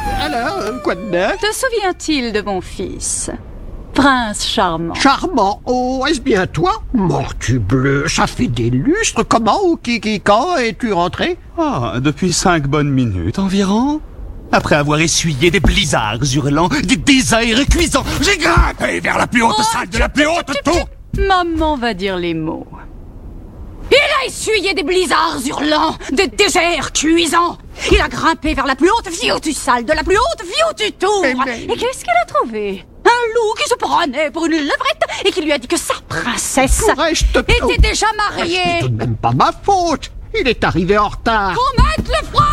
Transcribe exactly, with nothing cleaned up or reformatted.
Alors, euh, quoi de neuf? Te souvient-il de mon fils? Prince charmant. Charmant. Oh, est-ce bien toi? Mortu bleu, ça fait des lustres. Comment ou qui, qui, quand es-tu rentré? Ah, depuis cinq bonnes minutes environ. Après avoir essuyé des blizzards hurlants, des déserts cuisants, j'ai grimpé vers la plus haute Oh, salle de la plus haute tour. Maman va dire les mots. Il a essuyé des blizzards hurlants, des déserts cuisants. Il a grimpé vers la plus haute viotue salle de la plus haute viotue tour. Eh ben- Et qu'est-ce qu'il a trouvé? Un loup qui se prenait pour une levrette et qui lui a dit que sa princesse Pourrais-je te... était Oh, déjà c'est mariée. tout de même pas ma faute. Il est arrivé en retard. Qu'on mette le froid